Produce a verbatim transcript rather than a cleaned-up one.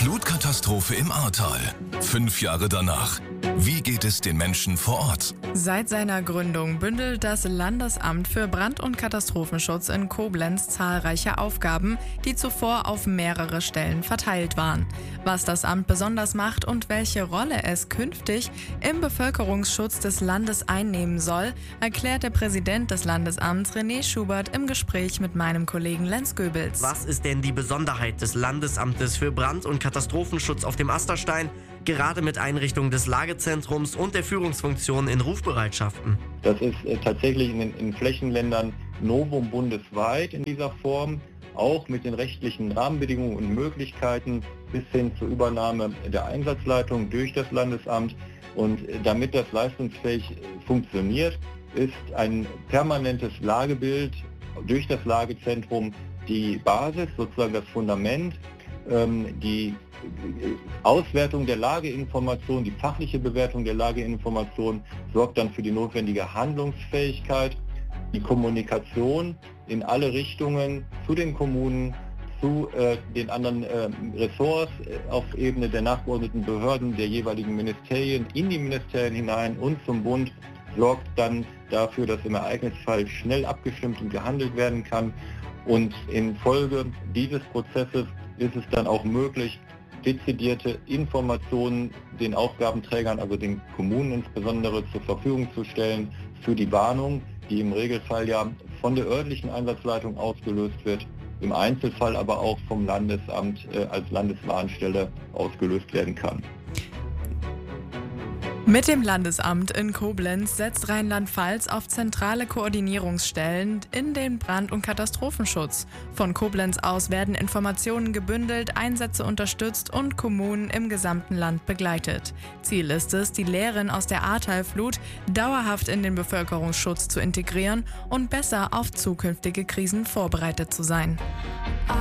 Flutkatastrophe im Ahrtal. Fünf Jahre danach. Wie geht es den Menschen vor Ort? Seit seiner Gründung bündelt das Landesamt für Brand- und Katastrophenschutz in Koblenz zahlreiche Aufgaben, die zuvor auf mehrere Stellen verteilt waren. Was das Amt besonders macht und welche Rolle es künftig im Bevölkerungsschutz des Landes einnehmen soll, erklärt der Präsident des Landesamts René Schubert im Gespräch mit meinem Kollegen Lenz Göbels. Was ist denn die Besonderheit des Landesamtes für Brand- und Katastrophenschutz auf dem Asterstein, gerade mit Einrichtung des Lagezentrums und der Führungsfunktion in Rufbereitschaften? Das ist äh, tatsächlich in den in Flächenländern Novum bundesweit in dieser Form, auch mit den rechtlichen Rahmenbedingungen und Möglichkeiten bis hin zur Übernahme der Einsatzleitung durch das Landesamt. Und äh, damit das leistungsfähig äh, funktioniert, ist ein permanentes Lagebild durch das Lagezentrum die Basis, sozusagen das Fundament. Ähm, die Auswertung der Lageinformation, die fachliche Bewertung der Lageinformation sorgt dann für die notwendige Handlungsfähigkeit, die Kommunikation in alle Richtungen zu den Kommunen, zu äh, den anderen äh, Ressorts äh, auf Ebene der nachgeordneten Behörden, der jeweiligen Ministerien, in die Ministerien hinein und zum Bund, sorgt dann dafür, dass im Ereignisfall schnell abgestimmt und gehandelt werden kann. Und infolge dieses Prozesses ist es dann auch möglich, dezidierte Informationen den Aufgabenträgern, also den Kommunen insbesondere, zur Verfügung zu stellen für die Warnung, die im Regelfall ja von der örtlichen Einsatzleitung ausgelöst wird, im Einzelfall aber auch vom Landesamt äh, als Landeswarnstelle ausgelöst werden kann. Mit dem Landesamt in Koblenz setzt Rheinland-Pfalz auf zentrale Koordinierungsstellen in den Brand- und Katastrophenschutz. Von Koblenz aus werden Informationen gebündelt, Einsätze unterstützt und Kommunen im gesamten Land begleitet. Ziel ist es, die Lehren aus der Ahrtalflut dauerhaft in den Bevölkerungsschutz zu integrieren und besser auf zukünftige Krisen vorbereitet zu sein.